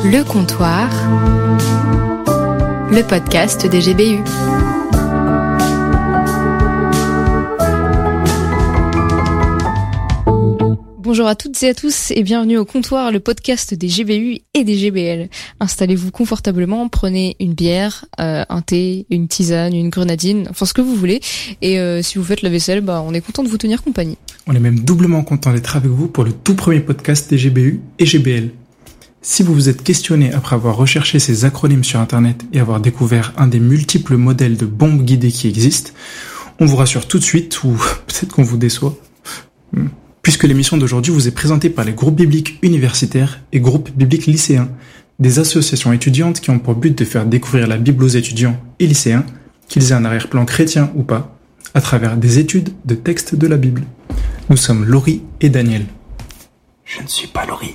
Le Comptoir, le podcast des GBU. Bonjour à toutes et à tous et bienvenue au Comptoir, le podcast des GBU et des GBL. Installez-vous confortablement, prenez une bière, un thé, une tisane, une grenadine, enfin ce que vous voulez. Et si vous faites la vaisselle, on est content de vous tenir compagnie. On est même doublement content d'être avec vous pour le tout premier podcast des GBU et GBL. Si vous vous êtes questionné après avoir recherché ces acronymes sur internet et avoir découvert un des multiples modèles de bombes guidées qui existent, on vous rassure tout de suite, ou peut-être qu'on vous déçoit, puisque l'émission d'aujourd'hui vous est présentée par les groupes bibliques universitaires et groupes bibliques lycéens, des associations étudiantes qui ont pour but de faire découvrir la Bible aux étudiants et lycéens, qu'ils aient un arrière-plan chrétien ou pas, à travers des études de textes de la Bible. Nous sommes Laurie et Daniel. Je ne suis pas Laurie.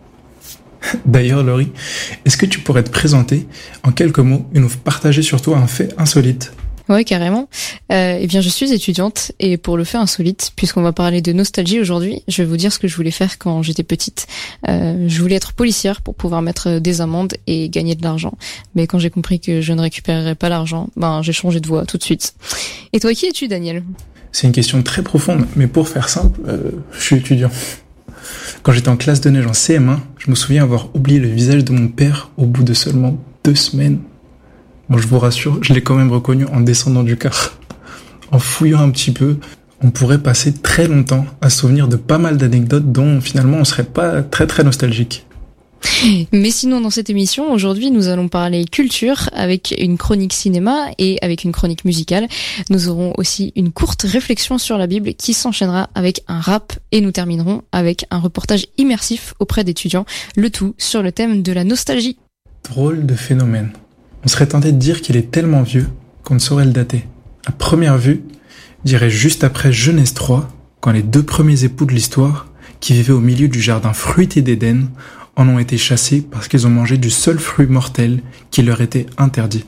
D'ailleurs, Laurie, est-ce que tu pourrais te présenter en quelques mots et nous partager surtout un fait insolite ? Ouais, carrément. Je suis étudiante et pour le fait insolite, puisqu'on va parler de nostalgie aujourd'hui, je vais vous dire ce que je voulais faire quand j'étais petite. Je voulais être policière pour pouvoir mettre des amendes et gagner de l'argent. Mais quand j'ai compris que je ne récupérerais pas l'argent, j'ai changé de voie tout de suite. Et toi, qui es-tu, Daniel ? C'est une question très profonde, mais pour faire simple, je suis étudiant. Quand j'étais en classe de neige en CM1, je me souviens avoir oublié le visage de mon père au bout de seulement 2 semaines. Bon, je vous rassure, je l'ai quand même reconnu en descendant du car. En fouillant un petit peu, on pourrait passer très longtemps à se souvenir de pas mal d'anecdotes dont finalement on serait pas très nostalgique. Mais sinon, dans cette émission, aujourd'hui, nous allons parler culture avec une chronique cinéma et avec une chronique musicale. Nous aurons aussi une courte réflexion sur la Bible qui s'enchaînera avec un rap et nous terminerons avec un reportage immersif auprès d'étudiants, le tout sur le thème de la nostalgie. Drôle de phénomène. On serait tenté de dire qu'il est tellement vieux qu'on ne saurait le dater. À première vue, je dirais juste après Genèse 3, quand les 2 premiers époux de l'histoire, qui vivaient au milieu du jardin fruité d'Éden, en ont été chassés parce qu'ils ont mangé du seul fruit mortel qui leur était interdit.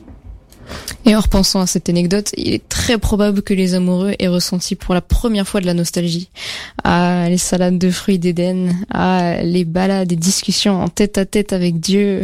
Et en repensant à cette anecdote, il est très probable que les amoureux aient ressenti pour la première fois de la nostalgie. Ah, les salades de fruits d'Éden, ah, les balades et discussions en tête-à-tête avec Dieu.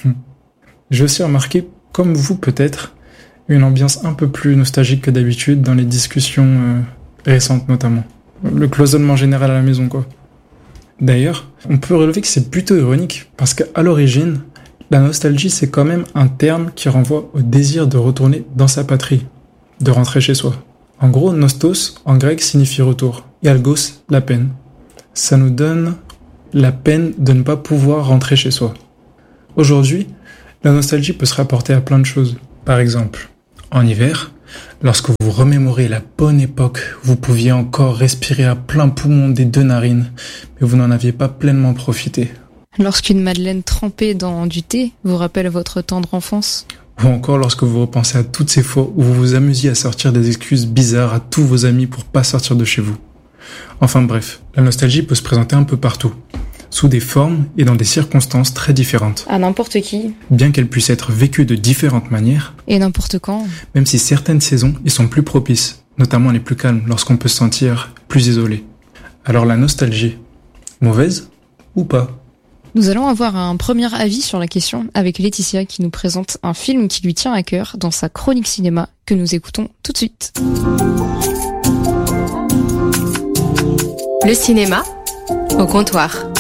J'ai aussi remarqué, comme vous peut-être, une ambiance un peu plus nostalgique que d'habitude dans les discussions récentes notamment. Le cloisonnement général à la maison, quoi. D'ailleurs, on peut relever que c'est plutôt ironique, parce qu'à l'origine, la nostalgie c'est quand même un terme qui renvoie au désir de retourner dans sa patrie, de rentrer chez soi. En gros, nostos, en grec, signifie retour, et algos, la peine. Ça nous donne la peine de ne pas pouvoir rentrer chez soi. Aujourd'hui, la nostalgie peut se rapporter à plein de choses. Par exemple, en hiver, lorsque vous remémorez la bonne époque, vous pouviez encore respirer à plein poumon des 2 narines, mais vous n'en aviez pas pleinement profité. Lorsqu'une madeleine trempée dans du thé vous rappelle votre tendre enfance. Ou encore lorsque vous repensez à toutes ces fois où vous vous amusiez à sortir des excuses bizarres à tous vos amis pour pas sortir de chez vous. Enfin bref, la nostalgie peut se présenter un peu partout, sous des formes et dans des circonstances très différentes. À n'importe qui. Bien qu'elle puisse être vécue de différentes manières. Et n'importe quand. Même si certaines saisons y sont plus propices, notamment les plus calmes, lorsqu'on peut se sentir plus isolé. Alors la nostalgie, mauvaise ou pas ? Nous allons avoir un premier avis sur la question avec Laetitia qui nous présente un film qui lui tient à cœur dans sa chronique cinéma que nous écoutons tout de suite. Le cinéma au comptoir.